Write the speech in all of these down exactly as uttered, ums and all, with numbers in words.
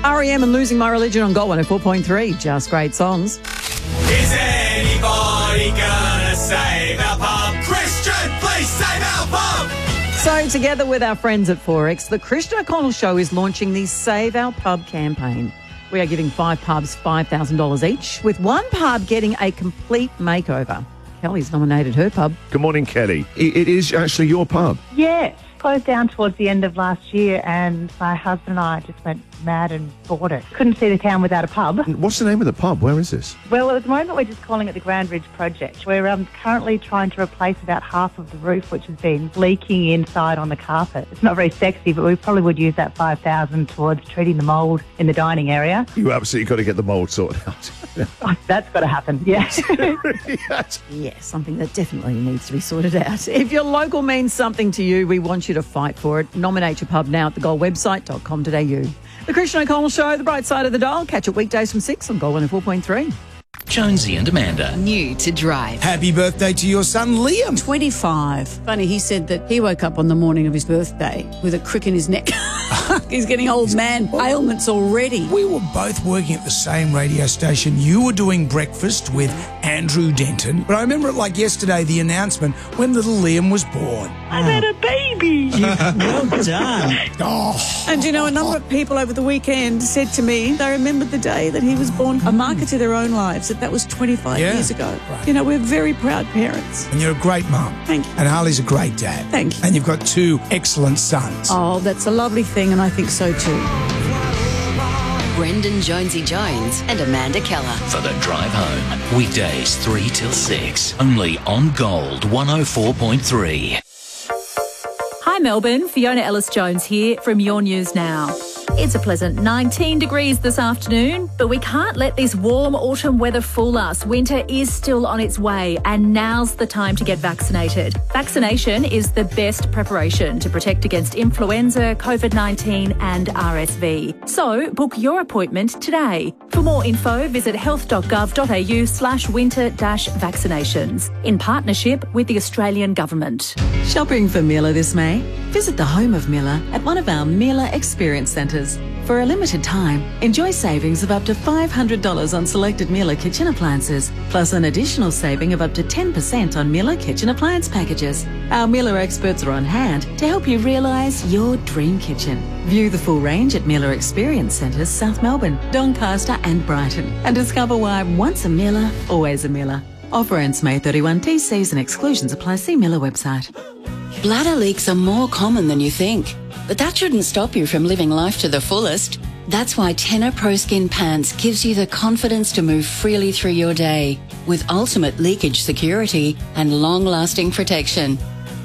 R E M and Losing My Religion on Gold one oh four point three. Just great songs. Is anybody gonna save our pub? Christian, please save our pub! So together with our friends at Forex, the Christian O'Connell Show is launching the Save Our Pub campaign. We are giving five pubs five thousand dollars each, with one pub getting a complete makeover. Kelly's nominated her pub. Good morning, Kelly. It, it is actually your pub. Yes, closed down towards the end of last year, and my husband and I just went mad and bought it. Couldn't see the town without a pub. What's the name of the pub? Where is this? Well, at the moment we're just calling it the Grand Ridge Project. We're um, currently trying to replace about half of the roof, which has been leaking inside on the carpet. It's not very sexy, but we probably would use that five thousand dollars towards treating the mould in the dining area. You absolutely got to get the mould sorted out. Oh, that's got to happen, yes. Yeah, something that definitely needs to be sorted out. If your local means something to you, we want you to fight for it. Nominate your pub now at the gold website dot com dot a u. The Christian O'Connell Show, the bright side of the dial. Catch it weekdays from six on Gold one oh four point three. Jonesy and Amanda. New to drive. Happy birthday to your son, Liam. twenty-five. Funny, he said that he woke up on the morning of his birthday with a crick in his neck. He's getting old man ailments already. We were both working at the same radio station. You were doing breakfast with Andrew Denton. But I remember it like yesterday, the announcement when little Liam was born. I've had a baby. Well done. Oh. And you know, a number of people over the weekend said to me they remembered the day that he was born, a marker to their own lives, that that was twenty-five Yeah, years ago. right. You know, we're very proud parents. And you're a great mum. Thank you. And Harley's a great dad. Thank you. And you've got two excellent sons. Oh, that's a lovely thing, and I think so too. Brendan Jonesy Jones and Amanda Keller. For the drive home. Weekdays three till six. Only on Gold one oh four point three. Hi Melbourne, Fiona Ellis-Jones here from Your News Now. It's a pleasant nineteen degrees this afternoon, but we can't let this warm autumn weather fool us. Winter is still on its way, and now's the time to get vaccinated. Vaccination is the best preparation to protect against influenza, COVID nineteen and R S V. So book your appointment today. For more info, visit health dot gov dot a u slash winter dash vaccinations in partnership with the Australian Government. Shopping for Miller this May? Visit the home of Miller at one of our Miller Experience Centres. For a limited time, enjoy savings of up to five hundred dollars on selected Miller kitchen appliances, plus an additional saving of up to ten percent on Miller kitchen appliance packages. Our Miller experts are on hand to help you realise your dream kitchen. View the full range at Miller Experience Centres, South Melbourne, Doncaster and Brighton, and discover why once a Miller, always a Miller. Offer ends May thirty-first. T Cs and exclusions apply. See Miller website. Bladder leaks are more common than you think, but that shouldn't stop you from living life to the fullest. That's why Tenor Pro Skin Pants gives you the confidence to move freely through your day with ultimate leakage security and long-lasting protection.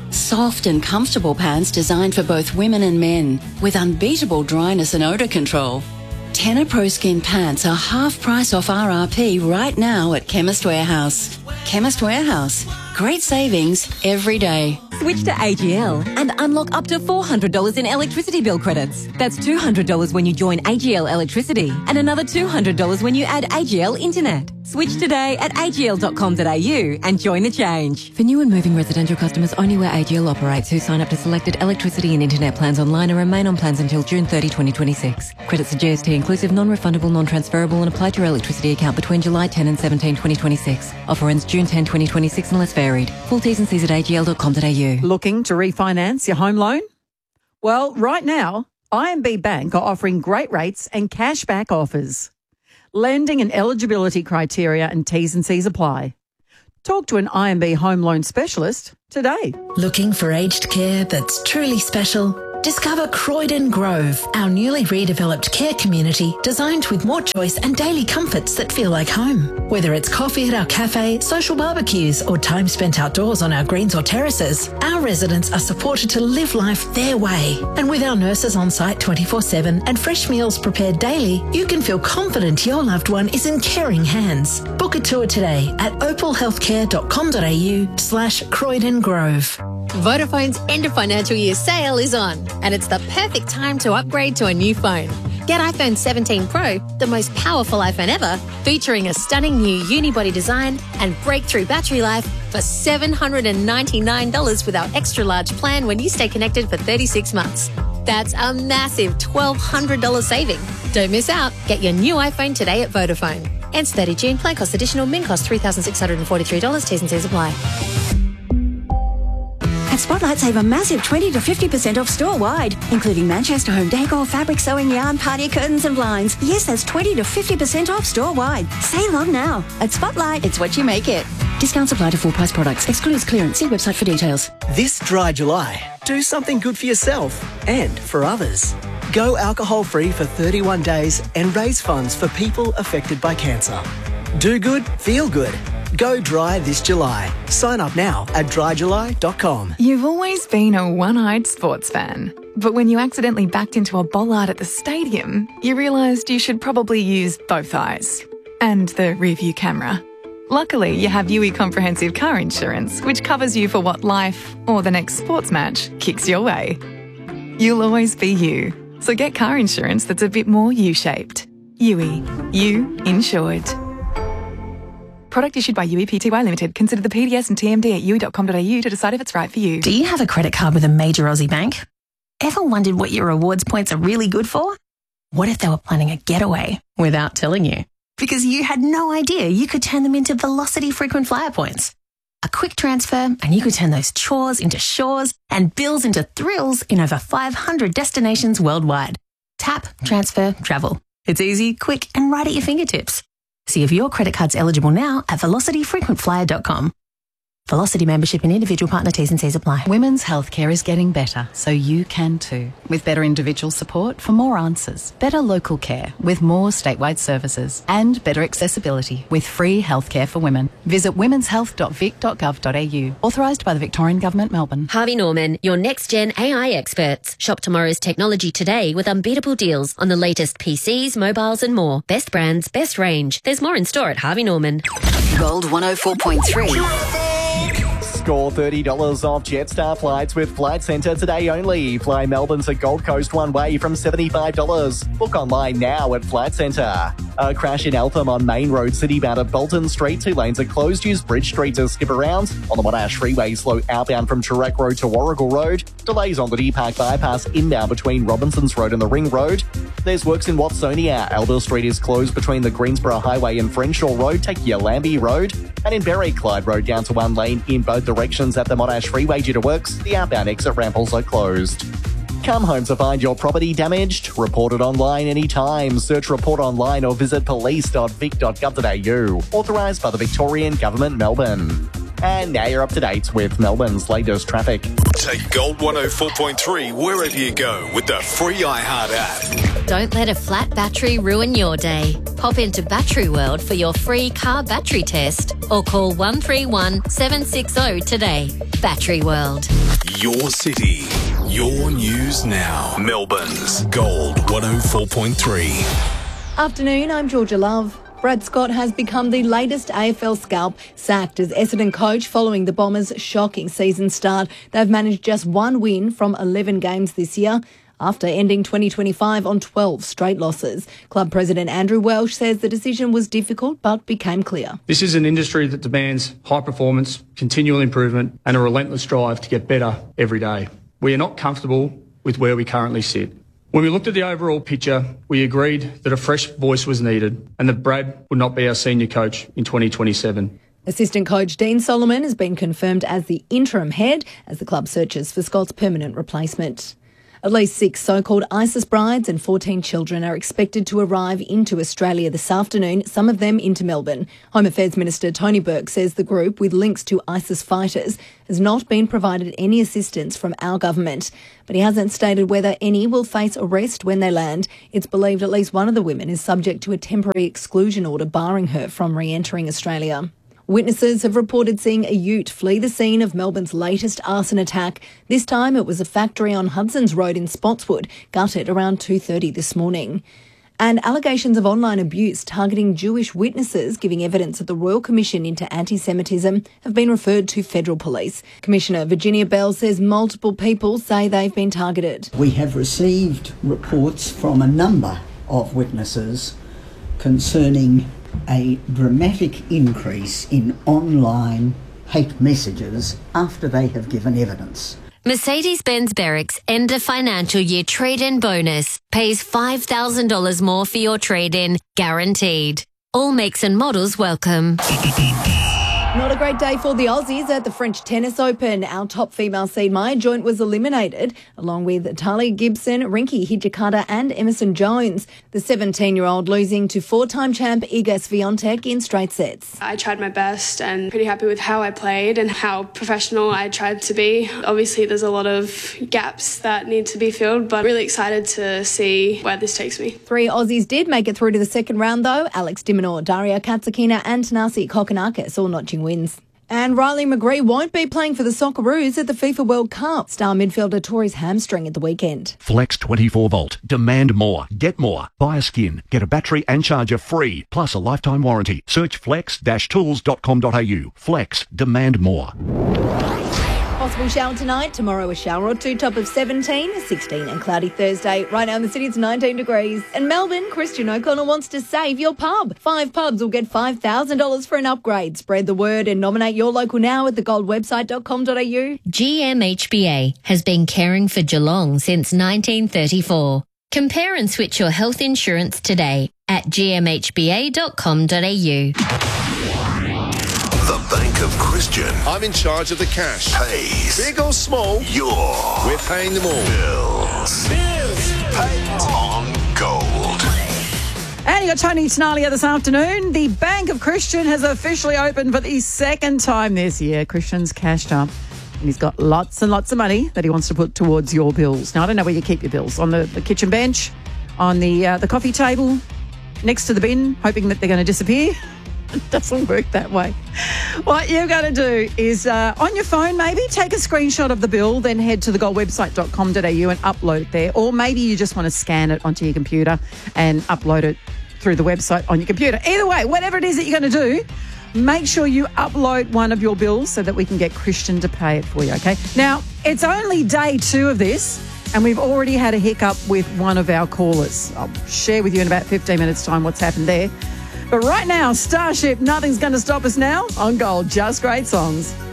Soft and comfortable pants designed for both women and men with unbeatable dryness and odour control. Tenor Pro Skin Pants are half price off R R P right now at Chemist Warehouse. Chemist Warehouse. Great savings every day. Switch to A G L and unlock up to four hundred dollars in electricity bill credits. That's two hundred dollars when you join A G L Electricity and another two hundred dollars when you add A G L Internet. Switch today at a g l dot com dot a u and join the change. For new and moving residential customers, only where A G L operates, who sign up to selected electricity and internet plans online and remain on plans until June thirtieth, twenty twenty-six. Credits are G S T inclusive, non-refundable, non-transferable and apply to your electricity account between July tenth and seventeenth, twenty twenty-six. Offer ends June tenth, twenty twenty-six unless varied. Full T's and C's at a g l dot com dot a u. Looking to refinance your home loan? Well, right now, I M B Bank are offering great rates and cashback offers. Lending and eligibility criteria and T's and C's apply. Talk to an I M B home loan specialist today. Looking for aged care that's truly special? Discover Croydon Grove, our newly redeveloped care community designed with more choice and daily comforts that feel like home. Whether it's coffee at our cafe, social barbecues, or time spent outdoors on our greens or terraces, our residents are supported to live life their way. And with our nurses on site twenty-four seven and fresh meals prepared daily, you can feel confident your loved one is in caring hands. Book a tour today at opal healthcare dot com dot a u slash Croydon Grove. Vodafone's end of financial year sale is on, and it's the perfect time to upgrade to a new phone. Get iPhone seventeen Pro, the most powerful iPhone ever, featuring a stunning new unibody design and breakthrough battery life for seven hundred ninety-nine dollars with our extra large plan when you stay connected for thirty-six months. That's a massive twelve hundred dollars saving. Don't miss out. Get your new iPhone today at Vodafone. Ends thirtieth of June. Plan cost additional. Min cost three thousand six hundred forty-three dollars. T's and C's apply. At Spotlight, save a massive twenty to fifty percent off store-wide, including Manchester home decor, fabric sewing, yarn, party curtains and blinds. Yes, that's twenty to fifty percent off store-wide. Save on now. At Spotlight, it's what you make it. Discounts apply to full-price products. Excludes clearance. See website for details. This dry July, do something good for yourself and for others. Go alcohol-free for thirty-one days and raise funds for people affected by cancer. Do good, feel good. Go dry this July. Sign up now at dry july dot com. You've always been a one-eyed sports fan. But when you accidentally backed into a bollard at the stadium, you realised you should probably use both eyes. And the rear-view camera. Luckily, you have U E Comprehensive Car Insurance, which covers you for what life, or the next sports match, kicks your way. You'll always be you. So get car insurance that's a bit more U-shaped. U E. You insured. Product issued by U E P T Y Limited. Consider the P D S and T M D at u e dot com dot a u to decide if it's right for you. Do you have a credit card with a major Aussie bank? Ever wondered what your rewards points are really good for? What if they were planning a getaway without telling you? Because you had no idea you could turn them into Velocity frequent flyer points. A quick transfer and you could turn those chores into shores and bills into thrills in over five hundred destinations worldwide. Tap, transfer, travel. It's easy, quick and right at your fingertips. See if your credit card's eligible now at velocity frequent flyer dot com. Velocity membership and individual partner T's and C's apply. Women's healthcare is getting better, so you can too. With better individual support for more answers, better local care with more statewide services, and better accessibility with free healthcare for women. Visit womens health dot vic dot gov dot a u. Authorised by the Victorian Government, Melbourne. Harvey Norman, your next-gen A I experts. Shop tomorrow's technology today with unbeatable deals on the latest P Cs, mobiles and more. Best brands, best range. There's more in store at Harvey Norman. Gold one oh four point three. Score thirty dollars off Jetstar flights with Flight Centre today only. Fly Melbourne to Gold Coast one way from seventy-five dollars. Book online now at Flight Centre. A crash in Eltham on Main Road, Citybound at Bolton Street. Two lanes are closed. Use Bridge Street to skip around. On the Monash Freeway, slow outbound from Turek Road to Warrigal Road. Delays on the D Park bypass inbound between Robinsons Road and the Ring Road. There's works in Watsonia. Elder Street is closed between the Greensborough Highway and Frenshaw Road. Take your Lambie Road. And in Berry, Clyde Road down to one lane in both directions at the Monash Freeway due to works. The outbound exit ramp also closed. Come home to find your property damaged? Report it online anytime. Search Report Online or visit police dot vic dot gov dot a u. Authorised by the Victorian Government, Melbourne. And now you're up to date with Melbourne's latest traffic. Take Gold one oh four point three wherever you go with the free iHeart app. Don't let a flat battery ruin your day. Pop into Battery World for your free car battery test or call one three one, seven six zero today. Battery World. Your city, your news now. Melbourne's Gold one oh four point three. Afternoon, I'm Georgia Love. Brad Scott has become the latest A F L scalp, sacked as Essendon coach following the Bombers' shocking season start. They've managed just one win from eleven games this year, after ending twenty twenty-five on twelve straight losses. Club president Andrew Welsh says the decision was difficult but became clear. This is an industry that demands high performance, continual improvement and a relentless drive to get better every day. We are not comfortable with where we currently sit. When we looked at the overall picture, we agreed that a fresh voice was needed and that Brad would not be our senior coach in twenty twenty-seven. Assistant coach Dean Solomon has been confirmed as the interim head as the club searches for Scott's permanent replacement. At least six so-called ISIS brides and fourteen children are expected to arrive into Australia this afternoon, some of them into Melbourne. Home Affairs Minister Tony Burke says the group, with links to ISIS fighters, has not been provided any assistance from our government. But he hasn't stated whether any will face arrest when they land. It's believed at least one of the women is subject to a temporary exclusion order barring her from re-entering Australia. Witnesses have reported seeing a ute flee the scene of Melbourne's latest arson attack. This time it was a factory on Hudson's Road in Spotswood, gutted around two thirty this morning. And allegations of online abuse targeting Jewish witnesses giving evidence at the Royal Commission into Anti-Semitism have been referred to federal police. Commissioner Virginia Bell says multiple people say they've been targeted. We have received reports from a number of witnesses concerning a dramatic increase in online hate messages after they have given evidence. Mercedes-Benz Berwick's end of financial year trade-in bonus pays five thousand dollars more for your trade-in, guaranteed. All makes and models welcome. Not a great day for the Aussies at the French Tennis Open. Our top female seed Maya Joint was eliminated, along with Talia Gibson, Rinky Hijikata and Emerson Jones. The seventeen-year-old losing to four-time champ Iga Swiatek in straight sets. I tried my best and pretty happy with how I played and how professional I tried to be. Obviously, there's a lot of gaps that need to be filled, but really excited to see where this takes me. Three Aussies did make it through to the second round, though. Alex de Minaur, Daria Katsakina and Tanasi Kokkinakis all notching wins. And Riley McGree won't be playing for the Socceroos at the FIFA World Cup. Star midfielder tore his hamstring at the weekend. Flex twenty-four volt. Demand more. Get more. Buy a skin. Get a battery and charger free, plus a lifetime warranty. Search flex dash tools dot com dot a u. Flex. Demand more. Possible shower tonight. Tomorrow a shower or two, top of seventeen, sixteen and cloudy Thursday. Right now in the city it's nineteen degrees. And Melbourne, Christian O'Connell wants to save your pub. Five pubs will get five thousand dollars for an upgrade. Spread the word and nominate your local now at the gold website dot com dot a u. G M H B A has been caring for Geelong since nineteen thirty-four. Compare and switch your health insurance today at g m h b a dot com dot a u. The Bank of Christian I'm in charge of the cash. pays. Big or small, Your we're paying them all. bills. Bills paid. On Gold. And you got Tony Tenalia this afternoon. The Bank of Christian has officially opened for the second time this year. Christian's cashed up and he's got lots and lots of money that he wants to put towards your bills. Now, I don't know where you keep your bills. On the, the kitchen bench, on the uh, the coffee table, next to the bin, hoping that they're going to disappear. It doesn't work that way. What you've got to do is, uh, on your phone maybe, take a screenshot of the bill, then head to the gold website dot com dot a u and upload it there. Or maybe you just want to scan it onto your computer and upload it through the website on your computer. Either way, whatever it is that you're going to do, make sure you upload one of your bills so that we can get Christian to pay it for you, okay? Now, it's only day two of this, and we've already had a hiccup with one of our callers. I'll share with you in about fifteen minutes' time what's happened there. But right now, Starship, nothing's going to stop us now on Gold. Just great songs.